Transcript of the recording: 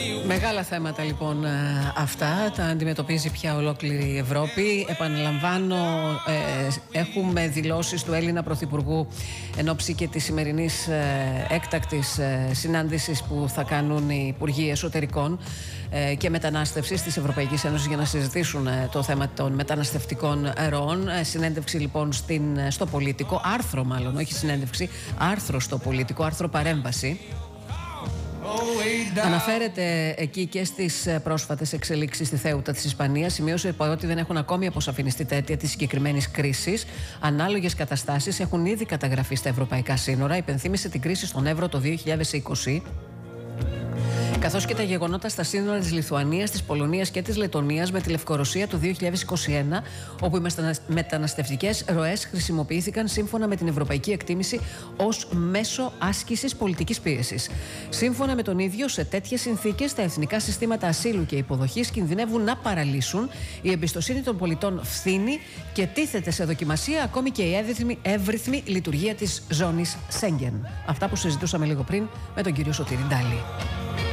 Μεγάλα θέματα λοιπόν αυτά, τα αντιμετωπίζει πια ολόκληρη η Ευρώπη. Επαναλαμβάνω, έχουμε δηλώσεις του Έλληνα Πρωθυπουργού εν ώψη και της σημερινής έκτακτης συνάντησης που θα κάνουν οι Υπουργοί Εσωτερικών και Μετανάστευσης της Ευρωπαϊκής Ένωσης για να συζητήσουν το θέμα των μεταναστευτικών ροών. Συνέντευξη λοιπόν στο Πολίτικο, άρθρο μάλλον, όχι συνέντευξη, άρθρο στο Πολίτικο, άρθρο παρέμβαση. Αναφέρεται εκεί και στις πρόσφατες εξελίξεις στη Θέουτα της Ισπανίας. Σημείωσε ότι δεν έχουν ακόμη αποσαφινιστεί τα αίτια της συγκεκριμένης κρίσης. Ανάλογες καταστάσεις έχουν ήδη καταγραφεί στα ευρωπαϊκά σύνορα. Υπενθύμησε την κρίση στον Εύρο το 2020. Καθώς και τα γεγονότα στα σύνορα της Λιθουανίας, της Πολωνίας και της Λεττονίας με τη Λευκορωσία το 2021, όπου οι μεταναστευτικές ροές χρησιμοποιήθηκαν σύμφωνα με την ευρωπαϊκή εκτίμηση ως μέσο άσκησης πολιτικής πίεσης. Σύμφωνα με τον ίδιο, σε τέτοιες συνθήκες τα εθνικά συστήματα ασύλου και υποδοχής κινδυνεύουν να παραλύσουν, η εμπιστοσύνη των πολιτών φθήνει και τίθεται σε δοκιμασία ακόμη και η εύρυθμη λειτουργία της ζώνης Σέγγεν. Αυτά που συζητούσαμε λίγο πριν με τον κύριο Σωτήρη Ντάλη.